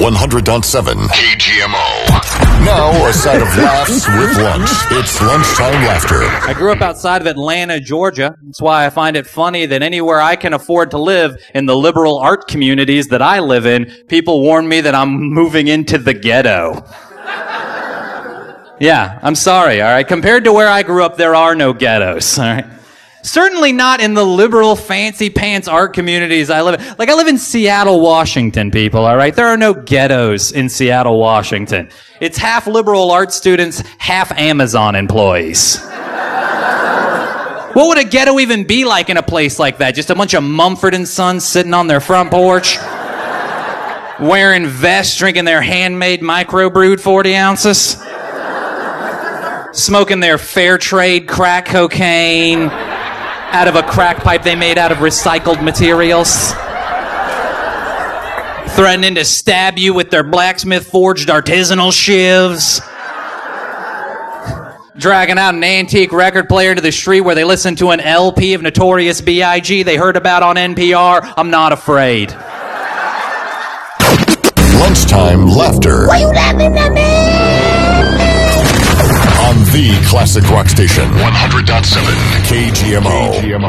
100.7 KGMO. Now a side of laughs with lunch. It's lunchtime laughter. I grew up outside of Atlanta, Georgia. That's why I find it funny that anywhere I can afford to live in the liberal art communities that I live in, people warn me that I'm moving into the ghetto. Yeah, I'm sorry, all right? Compared to where I grew up, there are no ghettos, all right? Certainly not in the liberal, fancy-pants art communities I live in. Like, I live in Seattle, Washington, people, all right? There are no ghettos in Seattle, Washington. It's half liberal art students, half Amazon employees. What would a ghetto even be like in a place like that? Just a bunch of Mumford & Sons sitting on their front porch, wearing vests, drinking their handmade micro-brewed 40 ounces, smoking their fair trade crack cocaine out of a crack pipe they made out of recycled materials, threatening to stab you with their blacksmith-forged artisanal shivs, dragging out an antique record player to the street where they listen to an LP of Notorious B.I.G. they heard about on NPR. I'm not afraid. Lunchtime laughter. Why you laughing at me? On the classic rock station, 100.7 KGMO.